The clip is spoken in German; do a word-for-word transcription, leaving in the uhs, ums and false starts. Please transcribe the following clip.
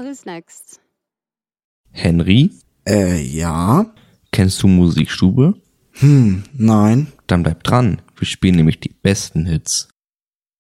Well, who's next? Henry? Äh, ja? Kennst du Musikstube? Hm, nein. Dann bleib dran. Wir spielen nämlich die besten Hits.